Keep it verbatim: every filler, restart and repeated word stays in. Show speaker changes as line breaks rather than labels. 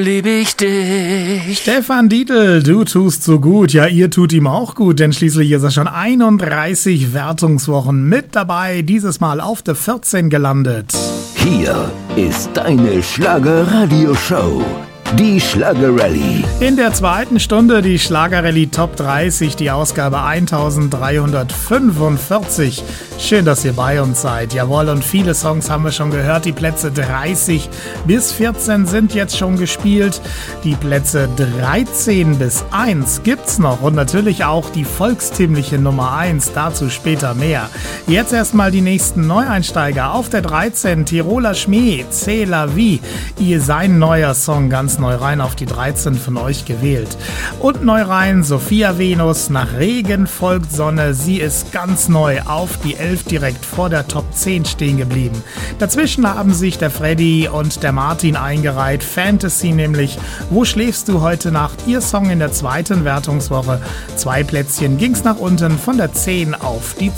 Lieb ich dich.
Stefan Dietl, du tust so gut. Ja, ihr tut ihm auch gut, denn schließlich ist er schon einunddreißig Wertungswochen mit dabei. Dieses Mal auf der vierzehn gelandet.
Hier ist deine Schlagerradio-Show. Die Schlagerrallye.
In der zweiten Stunde die Schlagerrallye Top dreißig, die Ausgabe eintausenddreihundertfünfundvierzig. Schön, dass ihr bei uns seid. Jawohl, und viele Songs haben wir schon gehört. Die Plätze dreißig bis vierzehn sind jetzt schon gespielt. Die Plätze dreizehn bis eins gibt's noch. Und natürlich auch die volkstümliche Nummer eins. Dazu später mehr. Jetzt erstmal die nächsten Neueinsteiger. Auf der dreizehn Tiroler Schmäh, C'est la vie. Ihr sein neuer Song, ganz neu rein auf die dreizehn von euch gewählt. Und neu rein Sophia Venus, nach Regen folgt Sonne. Sie ist ganz neu auf die elf direkt vor der Top zehn stehen geblieben. Dazwischen haben sich der Freddy und der Martin eingereiht. Fantasy nämlich. Wo schläfst du heute Nacht? Ihr Song in der zweiten Wertungswoche. Zwei Plätzchen ging's nach unten von der zehn auf die